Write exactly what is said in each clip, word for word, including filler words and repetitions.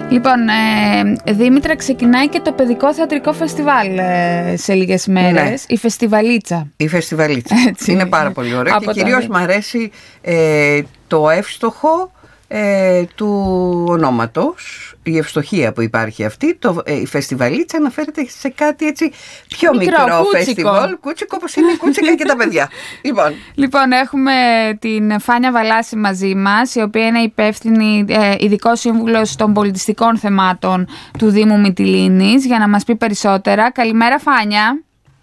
Λοιπόν, ε, Δήμητρα, ξεκινάει και το παιδικό θεατρικό φεστιβάλ ε, σε λίγες μέρες. Ναι. Η Φεστιβαλίτσα. Η Φεστιβαλίτσα. Έτσι. Είναι πάρα πολύ ωραίο και κυρίως μου αρέσει ε, το εύστοχο ε, του ονόματος. Η ευστοχία που υπάρχει αυτή, το, ε, η Φεστιβαλίτσα αναφέρεται σε κάτι έτσι πιο μικρό, μικρό φεστιβάλ, κούτσικο όπως είναι η κούτσικα και τα παιδιά. Λοιπόν. λοιπόν, έχουμε την Φάνια Βαλάση μαζί μας, η οποία είναι υπεύθυνη ε, ειδικός σύμβουλος των πολιτιστικών θεμάτων του Δήμου Μυτιλήνης, για να μας πει περισσότερα. Καλημέρα, Φάνια.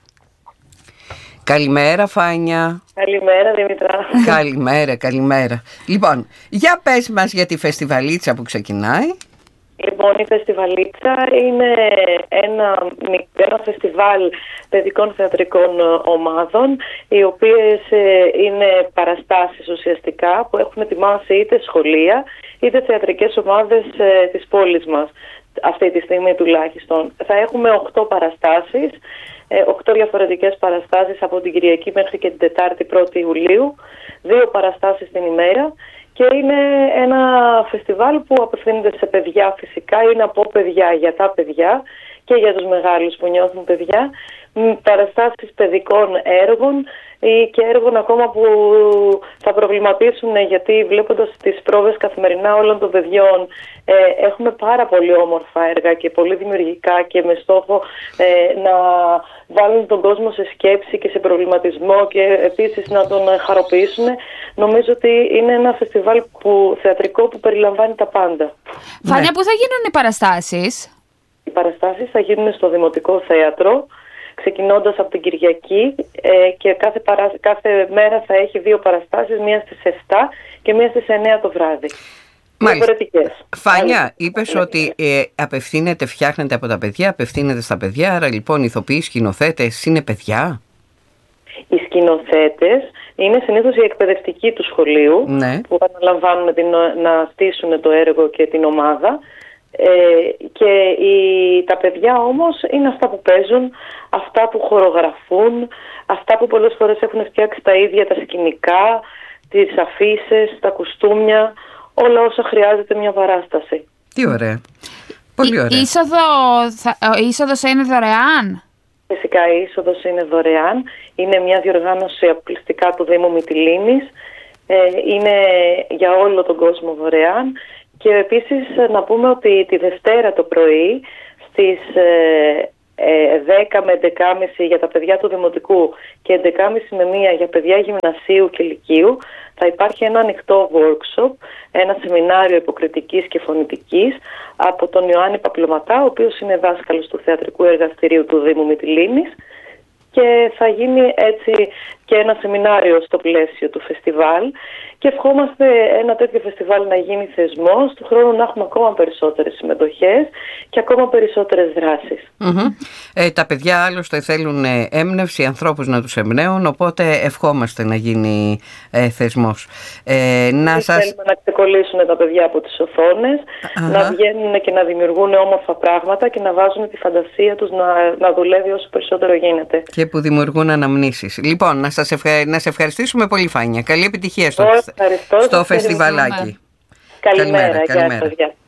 Καλημέρα, Φάνια. Καλημέρα, Δήμητρα. Καλημέρα, καλημέρα. Λοιπόν, για πες μας για τη Φεστιβαλίτσα που ξεκινάει. Λοιπόν, η Φεστιβαλίτσα είναι ένα, ένα φεστιβάλ παιδικών θεατρικών ομάδων, οι οποίες είναι παραστάσεις ουσιαστικά που έχουν ετοιμάσει είτε σχολεία είτε θεατρικές ομάδες της πόλης μας, αυτή τη στιγμή τουλάχιστον. Θα έχουμε οκτώ παραστάσεις, οκτώ διαφορετικές παραστάσεις από την Κυριακή μέχρι και την Τετάρτη πρώτη Ιουλίου, δύο παραστάσεις την ημέρα. Και είναι ένα φεστιβάλ που απευθύνεται σε παιδιά φυσικά, είναι από παιδιά για τα παιδιά και για τους μεγάλους που νιώθουν παιδιά, παραστάσεις παιδικών έργων και έργων ακόμα που θα προβληματίσουν, γιατί βλέποντας τις πρόβες καθημερινά όλων των παιδιών ε, έχουμε πάρα πολύ όμορφα έργα και πολύ δημιουργικά και με στόχο ε, να βάλουν τον κόσμο σε σκέψη και σε προβληματισμό και επίσης να τον χαροποιήσουν. Νομίζω ότι είναι ένα φεστιβάλ που, θεατρικό που περιλαμβάνει τα πάντα. Φάνια, ναι. Πού θα γίνουν οι παραστάσεις? Οι παραστάσεις θα γίνουν στο Δημοτικό Θέατρο, ξεκινώντας από την Κυριακή ε, και κάθε, παρά, κάθε μέρα θα έχει δύο παραστάσεις, μία στις επτά και μία στις εννέα το βράδυ. Μάλιστα. Φάνια, είπες ότι ε, απευθύνεται, φτιάχνεται από τα παιδιά, απευθύνεται στα παιδιά, άρα λοιπόν οι ηθοποιοί, σκηνοθέτες είναι παιδιά? Οι σκηνοθέτες είναι συνήθως οι εκπαιδευτικοί του σχολείου, ναι, που αναλαμβάνουν την, να στήσουν το έργο και την ομάδα. Ε, και οι, τα παιδιά όμως είναι αυτά που παίζουν, αυτά που χορογραφούν, αυτά που πολλές φορές έχουν φτιάξει τα ίδια τα σκηνικά, τις αφίσες, τα κουστούμια, όλα όσα χρειάζεται μια παράσταση. Τι ωραία. Πολύ ωραία. Η είσοδο, θα, η είσοδος είναι δωρεάν? Φυσικά η είσοδος είναι δωρεάν. Είναι μια διοργάνωση αποκλειστικά του Δήμου Μυτιλήνης. Ε, είναι για όλο τον κόσμο δωρεάν. Και επίσης να πούμε ότι τη Δευτέρα το πρωί στις δέκα με έντεκα και μισή για τα παιδιά του Δημοτικού και έντεκα και μισή με μία για παιδιά γυμνασίου και λυκείου θα υπάρχει ένα ανοιχτό workshop, ένα σεμινάριο υποκριτικής και φωνητικής από τον Ιωάννη Παπλωματά, ο οποίος είναι δάσκαλος του Θεατρικού Εργαστηρίου του Δήμου Μυτιλήνης, και θα γίνει έτσι και ένα σεμινάριο στο πλαίσιο του φεστιβάλ και ευχόμαστε ένα τέτοιο φεστιβάλ να γίνει θεσμός, του χρόνου να έχουμε ακόμα περισσότερες συμμετοχές και ακόμα περισσότερες δράσεις. Mm-hmm. Ε, τα παιδιά άλλωστε θέλουν έμπνευση, ανθρώπους να τους εμπνέουν, οπότε ευχόμαστε να γίνει ε, θεσμός. Ε, να σας... Θέλουμε να ξεκολλήσουν τα παιδιά από τις οθόνες, uh-huh. να βγαίνουν και να δημιουργούν όμορφα πράγματα και να βάζουν τη φαντασία τους να, να δουλεύει όσο περισσότερο γίνεται. Και που δημιουργούν αναμνήσεις. Λοιπόν, να σας ευχα... να σε ευχαριστήσουμε πολύ, Φάνια. Καλή επιτυχία στο, στο φεστιβαλάκι. Καλημέρα, καλημέρα. Γεια σας.